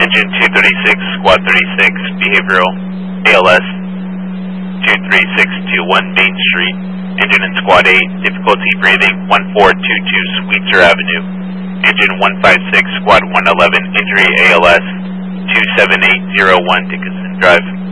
Engine 236, Squad 36, behavioral, ALS 23621 Main Street. Engine in Squad 8, difficulty breathing, 1422 Sweetser Avenue. Engine 156, Squad 111, injury ALS 27801 Dickinson Drive.